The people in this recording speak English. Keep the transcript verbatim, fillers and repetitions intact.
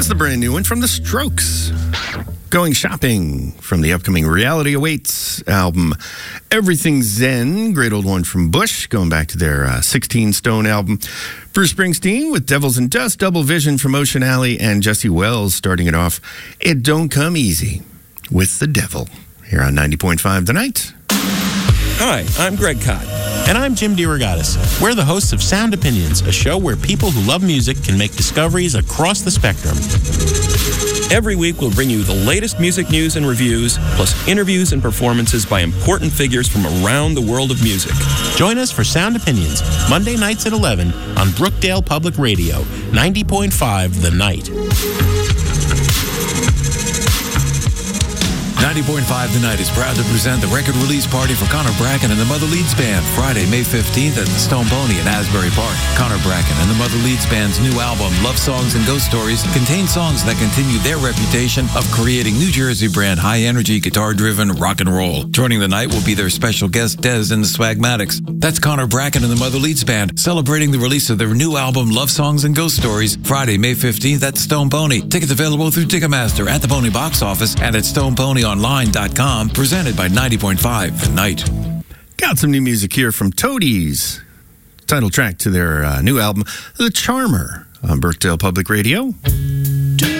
was the brand new one from The Strokes. Going Shopping from the upcoming Reality Awaits album. Everything Zen, great old one from Bush, going back to their uh, sixteen Stone album. Bruce Springsteen with Devils and Dust, Double Vision from Ocean Alley, and Jesse Wells starting it off. It Don't Come Easy with The Devil. Here on ninety point five The Night. Hi, I'm Greg Kot. And I'm Jim DeRogatis. We're the hosts of Sound Opinions, a show where people who love music can make discoveries across the spectrum. Every week, we'll bring you the latest music news and reviews, plus interviews and performances by important figures from around the world of music. Join us for Sound Opinions, Monday nights at eleven on Brookdale Public Radio, ninety point five The Night. ninety point five The Night is proud to present the record release party for Connor Bracken and the Mother Leeds Band, Friday, May fifteenth at the Stone Pony in Asbury Park. Connor Bracken and the Mother Leeds Band's new album, Love Songs and Ghost Stories, contains songs that continue their reputation of creating New Jersey brand high-energy, guitar-driven rock and roll. Joining the night will be their special guest, Dez and the Swagmatics. That's Connor Bracken and the Mother Leeds Band, celebrating the release of their new album, Love Songs and Ghost Stories, Friday, May fifteenth at the Stone Pony. Tickets available through Ticketmaster, at the Pony Box Office, and at stone pony online dot com. Presented by ninety point five The Night. Got some new music here from Toadies. Title track to their uh, new album, The Charmer, on Brookdale Public Radio.